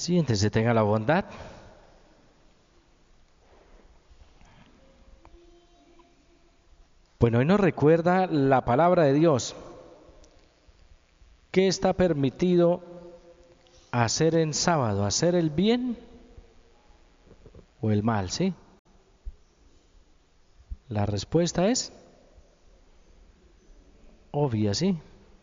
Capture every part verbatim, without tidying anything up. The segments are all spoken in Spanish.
Siéntese, tenga la bondad. Bueno, hoy nos recuerda la palabra de Dios. ¿Qué está permitido hacer en sábado? ¿Hacer el bien o el mal? ¿Sí? La respuesta es obvia, ¿sí?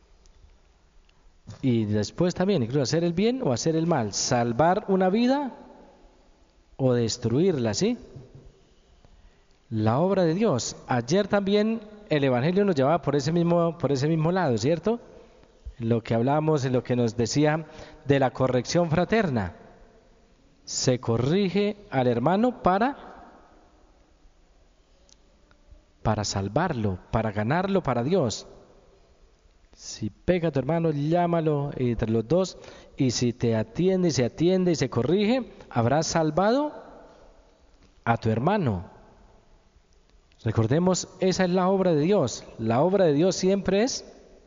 Y después también, incluso hacer el bien o hacer el mal, salvar una vida o destruirla, ¿sí? La obra de Dios. Ayer también el Evangelio nos llevaba por ese mismo, por ese mismo lado, ¿cierto? Lo que hablábamos, en lo que nos decía de la corrección fraterna. Se corrige al hermano para, para salvarlo, para ganarlo para Dios. Si pega a tu hermano, llámalo entre los dos, y si te atiende y se atiende y se corrige, habrás salvado a tu hermano. Recordemos, esa es la obra de Dios. La obra de Dios siempre es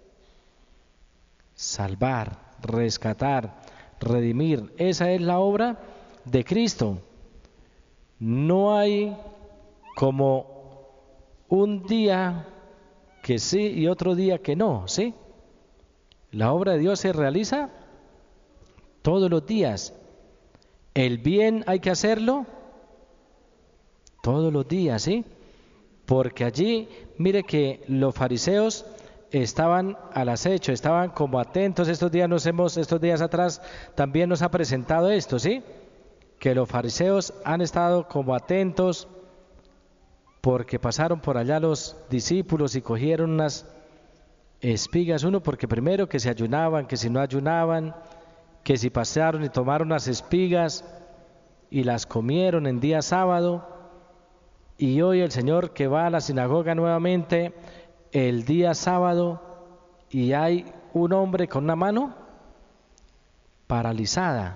salvar, rescatar, redimir. Esa es la obra de Cristo. No hay como un día que sí y otro día que no, ¿sí? La obra de Dios se realiza todos los días. El bien hay que hacerlo todos los días, ¿sí? Porque allí, mire que los fariseos estaban al acecho, estaban como atentos. Estos días nos hemos, estos días atrás también nos ha presentado esto, ¿sí? Que los fariseos han estado como atentos porque pasaron por allá los discípulos y cogieron unas espigas, uno porque primero que se ayunaban, que si no ayunaban, que si pasaron y tomaron las espigas y las comieron en día sábado, y hoy el Señor que va a la sinagoga nuevamente el día sábado y hay un hombre con una mano paralizada.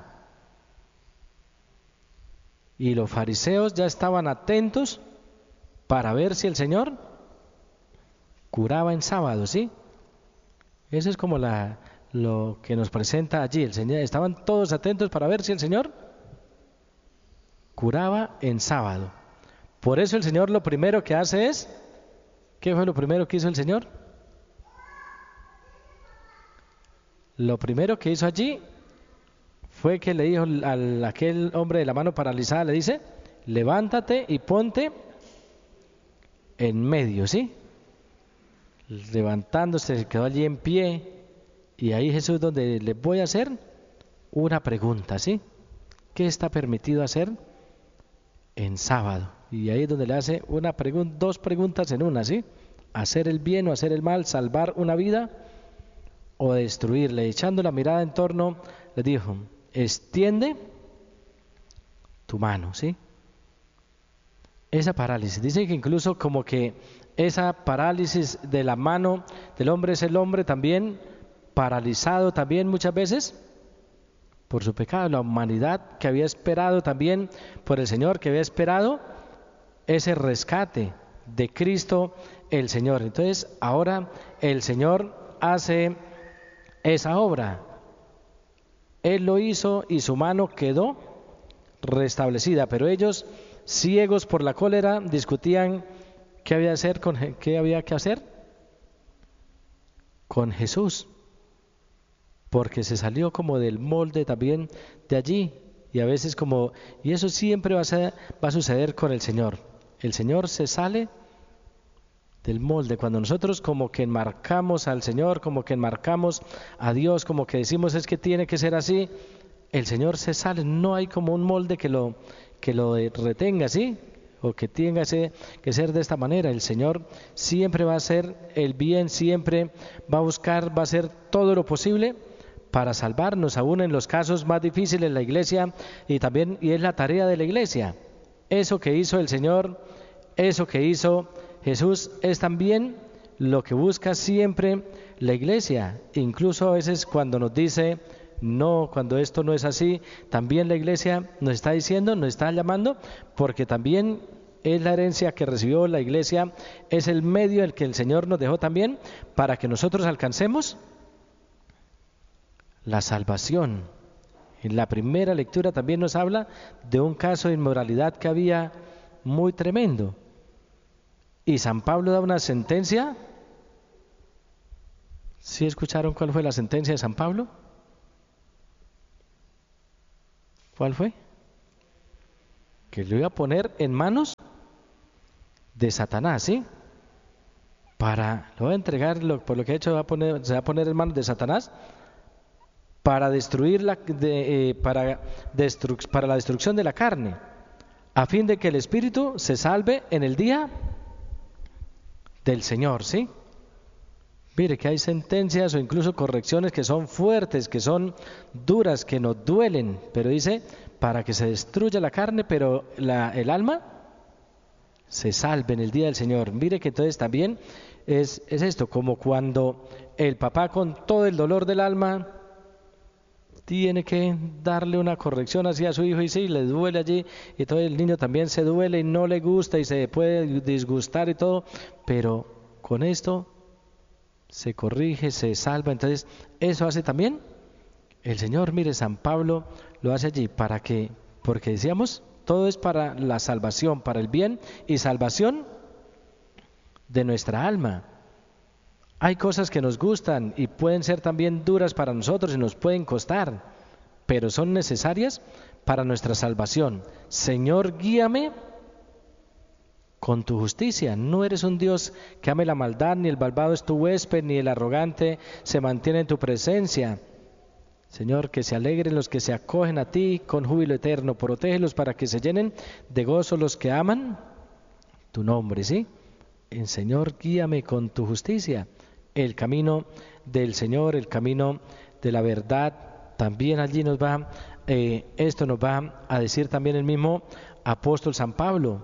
Y los fariseos ya estaban atentos para ver si el Señor curaba en sábado, ¿sí? Eso es como la, lo que nos presenta allí. El Señor, estaban todos atentos para ver si el Señor curaba en sábado. Por eso el Señor lo primero que hace es, ¿qué fue lo primero que hizo el Señor? Lo primero que hizo allí fue que le dijo a aquel hombre de la mano paralizada, le dice, levántate y ponte en medio, ¿sí? Levantándose, se quedó allí en pie, y ahí Jesús donde les voy a hacer una pregunta, ¿sí? ¿Qué está permitido hacer en sábado? Y ahí es donde le hace una pregunta, dos preguntas en una, ¿sí? Hacer el bien o hacer el mal, salvar una vida o destruirle. Echando la mirada en torno, le dijo, extiende tu mano, ¿sí? Esa parálisis, dice que incluso como que esa parálisis de la mano del hombre es el hombre también paralizado también muchas veces por su pecado, la humanidad que había esperado también por el Señor, que había esperado ese rescate de Cristo el Señor. Entonces ahora el Señor hace esa obra. Él lo hizo y su mano quedó restablecida, pero ellos, ciegos por la cólera, discutían qué había, hacer con, qué había que hacer con Jesús, porque se salió como del molde también de allí, y a veces como, y eso siempre va a, ser, va a suceder con el Señor. El Señor se sale del molde, cuando nosotros como que enmarcamos al Señor, como que enmarcamos a Dios, como que decimos es que tiene que ser así, el Señor se sale, no hay como un molde que lo, que lo retenga, ¿sí? O que tenga ese, que ser de esta manera. El Señor siempre va a hacer el bien, siempre va a buscar, va a hacer todo lo posible para salvarnos, aún en los casos más difíciles. La iglesia, y también, y es la tarea de la iglesia, eso que hizo el Señor, eso que hizo Jesús, es también lo que busca siempre la iglesia. Incluso a veces cuando nos dice no, cuando esto no es así, también la iglesia nos está diciendo, nos está llamando, porque también es la herencia que recibió la iglesia, es el medio el que el Señor nos dejó también para que nosotros alcancemos la salvación. En la primera lectura también nos habla de un caso de inmoralidad que había muy tremendo. Y San Pablo da una sentencia. ¿Sí escucharon cuál fue la sentencia de San Pablo? ¿Cuál fue? Que lo iba a poner en manos de Satanás, ¿sí? Para, lo va a entregar, lo, por lo que ha hecho, va a poner, se va a poner en manos de Satanás para destruir la, de, eh, para, destru, para la destrucción de la carne, a fin de que el espíritu se salve en el día del Señor, ¿sí? Mire que hay sentencias o incluso correcciones que son fuertes, que son duras, que nos duelen, pero dice, para que se destruya la carne, pero la, el alma se salve en el día del Señor. Mire que entonces también es, es esto, como cuando el papá con todo el dolor del alma tiene que darle una corrección así a su hijo y sí, le duele allí y todo, el niño también se duele y no le gusta y se puede disgustar y todo, pero con esto se corrige, se salva. Entonces eso hace también el Señor. Mire, San Pablo lo hace allí para que, porque decíamos, todo es para la salvación, para el bien y salvación de nuestra alma. Hay cosas que nos gustan y pueden ser también duras para nosotros y nos pueden costar, pero son necesarias para nuestra salvación. Señor, guíame con tu justicia. No eres un Dios que ame la maldad, ni el malvado es tu huésped, ni el arrogante se mantiene en tu presencia. Señor, que se alegren los que se acogen a ti con júbilo eterno. Protégelos para que se llenen de gozo los que aman tu nombre, ¿sí? El Señor, guíame con tu justicia. El camino del Señor, el camino de la verdad, también allí nos va, eh, esto nos va a decir también el mismo apóstol San Pablo.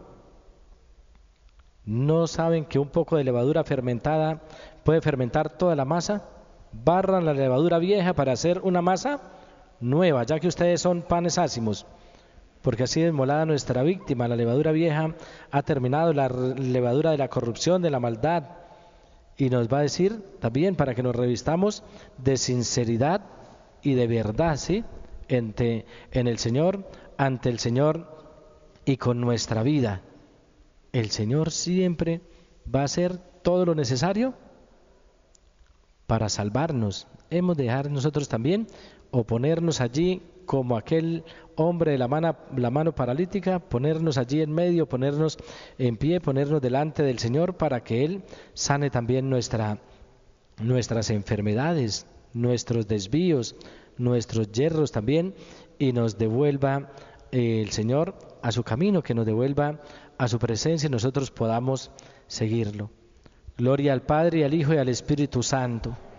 ¿No saben que un poco de levadura fermentada puede fermentar toda la masa? Barran la levadura vieja para hacer una masa nueva, ya que ustedes son panes ácimos, porque así desmolada nuestra víctima. La levadura vieja ha terminado, la levadura de la corrupción, de la maldad. Y nos va a decir también para que nos revistamos de sinceridad y de verdad, ¿sí? Ente, en el Señor, ante el Señor y con nuestra vida. El Señor siempre va a hacer todo lo necesario para salvarnos. Hemos de dejar nosotros también o ponernos allí como aquel hombre de la mano, la mano paralítica, ponernos allí en medio, ponernos en pie, ponernos delante del Señor para que Él sane también nuestra, nuestras enfermedades, nuestros desvíos, nuestros yerros también, y nos devuelva eh, el Señor a su camino, que nos devuelva a su presencia y nosotros podamos seguirlo. Gloria al Padre, y al Hijo, y al Espíritu Santo.